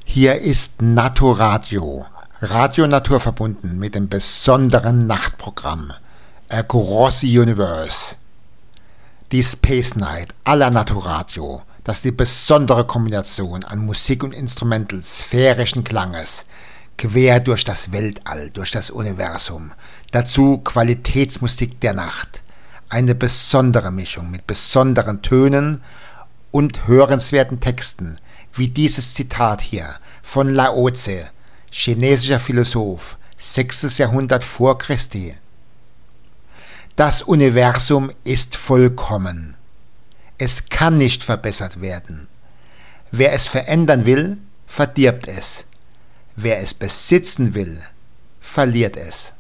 Hier ist Naturadio, Radio naturverbunden mit dem besonderen Nachtprogramm Across the Universe. Die Space Night aller Naturadio, das ist die besondere Kombination an Musik und Instrumental sphärischen Klanges, quer durch das Weltall, durch das Universum, dazu Qualitätsmusik der Nacht, eine besondere Mischung mit besonderen Tönen und hörenswerten Texten, wie dieses Zitat hier von Lao Tse, chinesischer Philosoph, 6. Jahrhundert vor Christi. Das Universum ist vollkommen. Es kann nicht verbessert werden. Wer es verändern will, verdirbt es. Wer es besitzen will, verliert es.